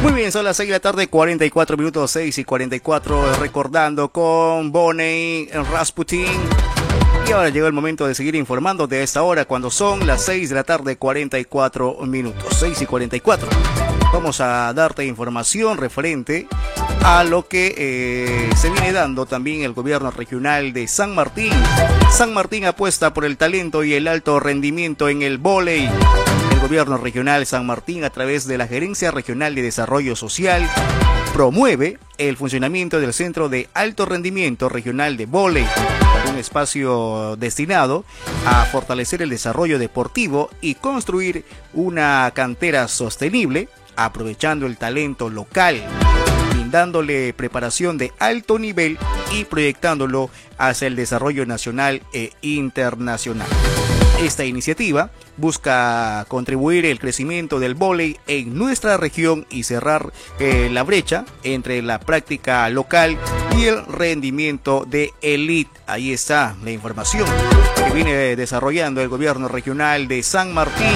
Muy bien, son las 6 de la tarde, 44 minutos, 6:44, recordando con Bonnie Rasputin. Y ahora llegó el momento de seguir informando de esta hora, cuando son las 6 de la tarde, 44 minutos, 6:44. Vamos a darte información referente a lo que se viene dando también el gobierno regional de San Martín. San Martín apuesta por el talento y el alto rendimiento en el vóley. El gobierno regional San Martín, a través de la Gerencia Regional de Desarrollo Social, promueve el funcionamiento del Centro de Alto Rendimiento Regional de Vóley, un espacio destinado a fortalecer el desarrollo deportivo y construir una cantera sostenible, aprovechando el talento local, brindándole preparación de alto nivel y proyectándolo hacia el desarrollo nacional e internacional. Esta iniciativa busca contribuir al crecimiento del vóley en nuestra región y cerrar la brecha entre la práctica local y el rendimiento de élite. Ahí está la información que viene desarrollando el gobierno regional de San Martín.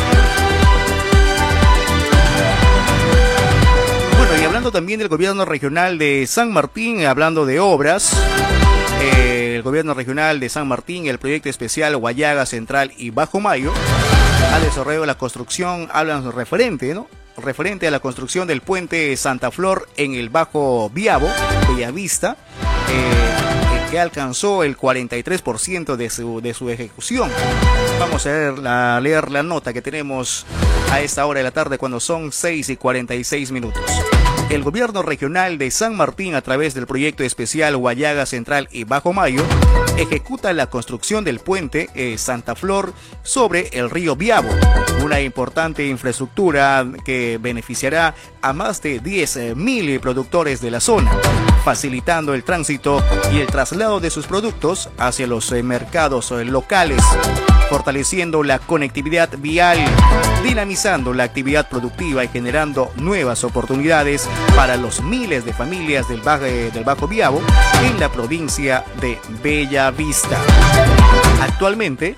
Bueno, y hablando también del gobierno regional de San Martín, hablando de obras, el gobierno regional de San Martín, el proyecto especial Guayaga Central y Bajo Mayo, ha desarrollado la construcción, hablan referente a la construcción del puente Santa Flor en el Bajo Biabo, Bellavista, que alcanzó el 43% de su ejecución. Vamos a leer la nota que tenemos a esta hora de la tarde, cuando son 6:46 minutos. El gobierno regional de San Martín, a través del proyecto especial Guayaga Central y Bajo Mayo, ejecuta la construcción del puente Santa Flor sobre el río Biabo, una importante infraestructura que beneficiará a más de 10.000 productores de la zona, facilitando el tránsito y el traslado de sus productos hacia los mercados locales, fortaleciendo la conectividad vial, dinamizando la actividad productiva y generando nuevas oportunidades para los miles de familias del Bajo Biabo en la provincia de Bellavista. Actualmente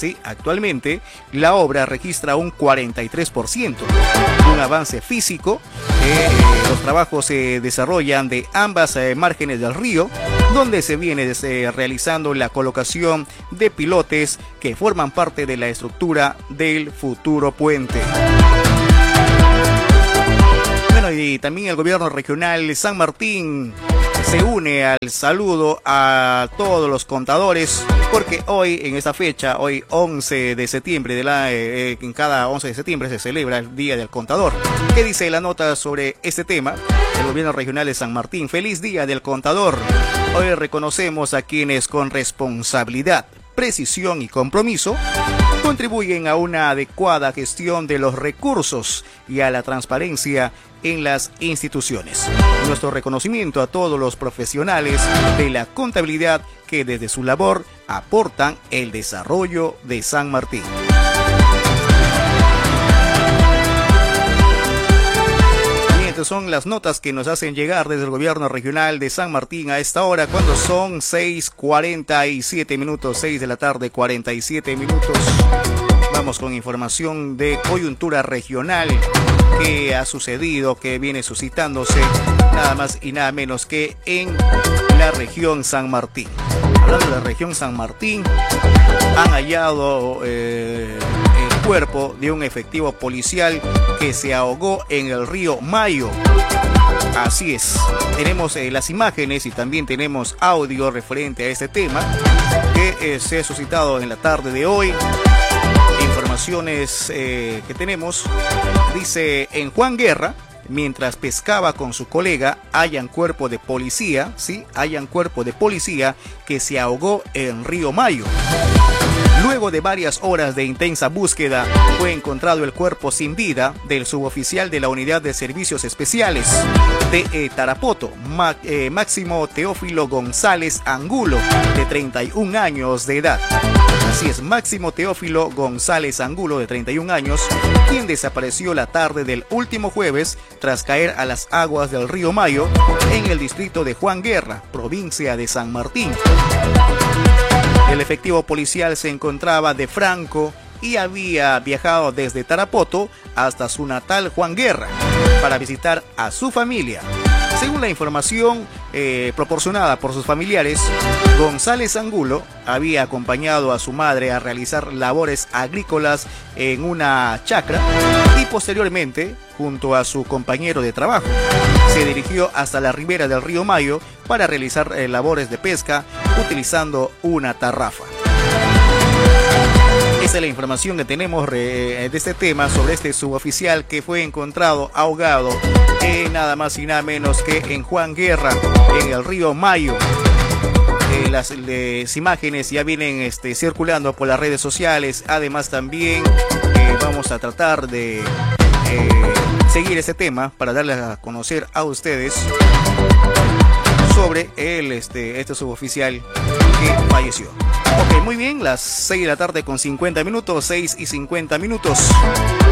la obra registra un 43%, un avance físico. Los trabajos se desarrollan de ambas márgenes del río, donde se viene realizando la colocación de pilotes que forman parte de la estructura del futuro puente. Bueno, y también el gobierno regional de San Martín se une al saludo a todos los contadores, porque hoy, en esta fecha, hoy 11 de septiembre, en cada 11 de septiembre se celebra el Día del Contador. ¿Qué dice la nota sobre este tema? El gobierno regional de San Martín: feliz Día del Contador. Hoy reconocemos a quienes con responsabilidad, precisión y compromiso contribuyen a una adecuada gestión de los recursos y a la transparencia en las instituciones. Nuestro reconocimiento a todos los profesionales de la contabilidad que desde su labor aportan el desarrollo de San Martín. Estas son las notas que nos hacen llegar desde el gobierno regional de San Martín a esta hora, cuando son 6:47 minutos, 6 de la tarde, 47 minutos. Vamos con información de coyuntura regional que ha sucedido, que viene suscitándose nada más y nada menos que en la región San Martín. Hablando de la región San Martín, han hallado el cuerpo de un efectivo policial que se ahogó en el río Mayo. Así es, tenemos las imágenes y también tenemos audio referente a este tema que se ha suscitado en la tarde de hoy. Informaciones que tenemos, dice: en Juan Guerra, mientras pescaba con su colega, hallan cuerpo de policía que se ahogó en río Mayo. Luego de varias horas de intensa búsqueda, fue encontrado el cuerpo sin vida del suboficial de la Unidad de Servicios Especiales de Tarapoto, Máximo Teófilo González Angulo, de 31 años de edad. Así es, Máximo Teófilo González Angulo, de 31 años, quien desapareció la tarde del último jueves tras caer a las aguas del río Mayo en el distrito de Juan Guerra, provincia de San Martín. El efectivo policial se encontraba de franco y había viajado desde Tarapoto hasta su natal Juan Guerra para visitar a su familia. Según la información proporcionada por sus familiares, González Angulo había acompañado a su madre a realizar labores agrícolas en una chacra y posteriormente, junto a su compañero de trabajo, se dirigió hasta la ribera del río Mayo para realizar labores de pesca utilizando una tarrafa. Esa es la información que tenemos de este tema sobre este suboficial que fue encontrado ahogado nada más y nada menos que en Juan Guerra, en el río Mayo. Las imágenes ya vienen circulando por las redes sociales. Además también vamos a tratar de seguir este tema para darles a conocer a ustedes sobre este suboficial que falleció. Ok, muy bien, las 6 de la tarde con 50 minutos, 6:50.